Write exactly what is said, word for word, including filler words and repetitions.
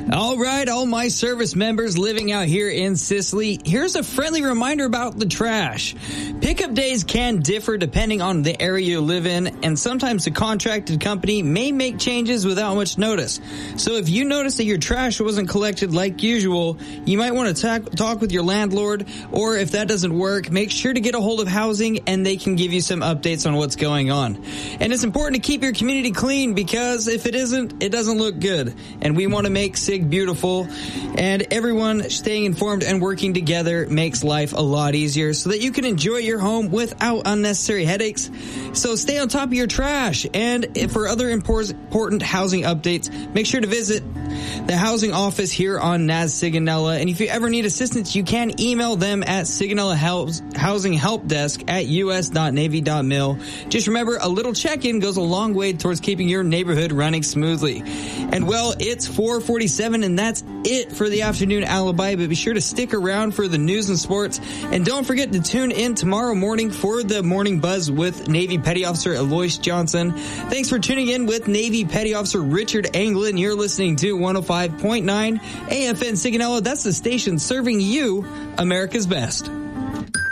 All right, all my service members living out here in Sicily, here's a friendly reminder about the trash. Pickup days can differ depending on the area you live in, and sometimes the contracted company may make changes without much notice. So if you notice that your trash wasn't collected like usual, you might want to talk, talk with your landlord, or if that doesn't work, make sure to get a hold of housing and they can give you some updates on what's going on. And it's important to keep your community clean, because if it isn't, it doesn't look good. And we want to make SIG beautiful, and everyone staying informed and working together makes life a lot easier so that you can enjoy your home without unnecessary headaches. So stay on top of your trash, and for other important housing updates, make sure to visit the housing office here on N A S Sigonella. And if you ever need assistance, you can email them at Sigonella Housing Help Desk at u s dot navy dot mil. Just remember, a little check-in goes a long way towards keeping your neighborhood running smoothly. And well, it's four forty-seven, and that's it for the afternoon alibi, but be sure to stick around for the news and sports, and don't forget to tune in tomorrow morning for the Morning Buzz with Navy Petty Officer Alois Johnson. Thanks for tuning in with Navy Petty Officer Richard Anglin. You're listening to one oh five point nine A F N Sigonella. That's the station serving you America's best.